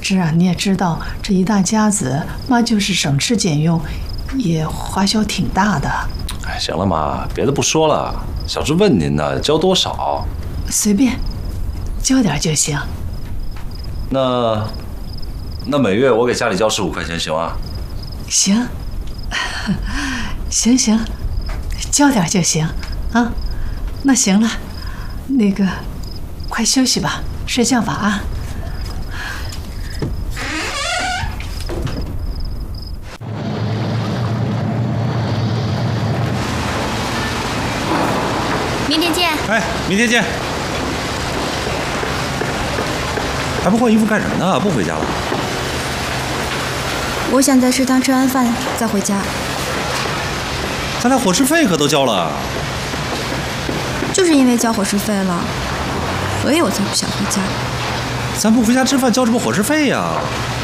芝啊，你也知道，这一大家子，妈就是省吃俭用，也花销挺大的。 哎，行了妈，别的不说了，小芝问您呢，交多少？ 随便，交点就行。 那每月我给家里交15块钱行啊？ 行，行，交点就行啊。那行了，那个，快休息吧，睡觉吧啊。 明天见。 哎，明天见。还不换衣服干什么呢？不回家了？ 我想在食堂吃完饭再回家。 咱俩伙食费可都交了。 就是因为交伙食费了，所以我才不想回家。 咱不回家吃饭交什么伙食费呀？